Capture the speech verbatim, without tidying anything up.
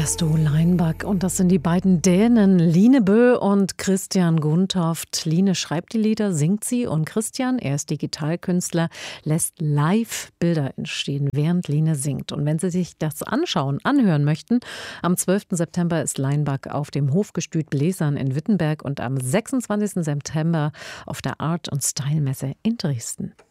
hörst du Leinbach und das sind die beiden Dänen, Line Bø und Christian Gundtoft. Line schreibt die Lieder, singt sie und Christian, er ist Digitalkünstler, lässt live Bilder entstehen, während Line singt. Und wenn Sie sich das anschauen, anhören möchten, am zwölften September ist Leinbach auf dem Hofgestüt Bläsern in Wittenberg und am sechsundzwanzigsten September auf der Art- und Style-Messe in Dresden.